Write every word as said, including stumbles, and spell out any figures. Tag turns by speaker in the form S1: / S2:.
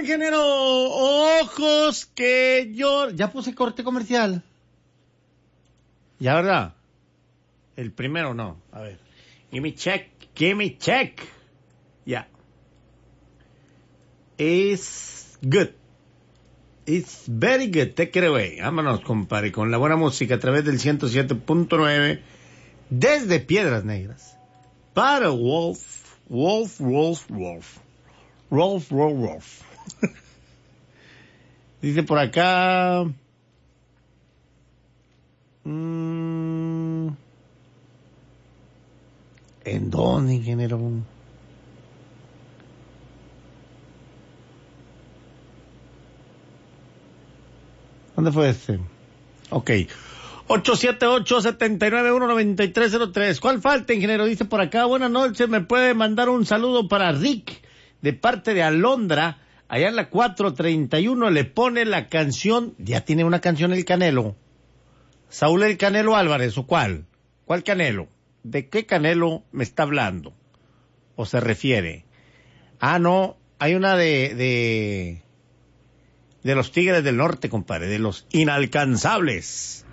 S1: ingeniero. Ojos que yo... Ya puse corte comercial. Ya, ¿verdad? El primero no. A ver. Give me check. Give me check. Ya. Yeah. It's good. It's very good. Take it away. Vámonos, compadre, con la buena música a través del ciento siete punto nueve desde Piedras Negras. Para Wolf. Wolf, Wolf, Wolf. Wolf, Wolf, Wolf. Dice por acá... Mm, ¿en dónde, ingeniero? ¿Dónde fue este? Ok. ocho siete ocho, siete nueve uno, nueve tres cero tres. ¿Cuál falta, ingeniero? Dice por acá. Buenas noches. ¿Me puede mandar un saludo para Rick de parte de Alondra? Allá en la cuatro treinta y uno le pone la canción. Ya tiene una canción el Canelo. Saúl el Canelo Álvarez, ¿o cuál? ¿Cuál Canelo? ¿De qué Canelo me está hablando? ¿O se refiere? Ah, no, hay una de, de, de los Tigres del Norte, compadre, de los inalcanzables.